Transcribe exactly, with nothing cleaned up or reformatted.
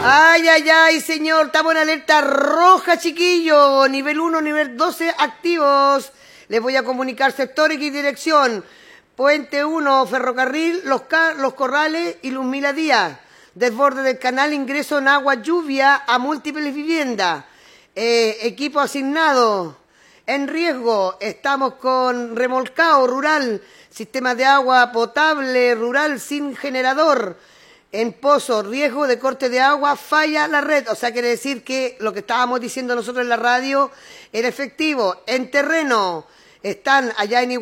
Ay, ay, ay, señor, estamos en alerta roja, chiquillo. Nivel uno, nivel doce, activos. Les voy a comunicar sectores y dirección. Puente uno, ferrocarril, Los, los Corrales y Luz Mila Díaz. Desborde del canal, ingreso en agua, lluvia a múltiples viviendas. Eh, equipo asignado. En riesgo, estamos con remolcado rural, sistema de agua potable rural sin generador. En pozo, riesgo de corte de agua, falla la red. O sea, quiere decir que lo que estábamos diciendo nosotros en la radio era efectivo. En terreno, están allá en Igualdad.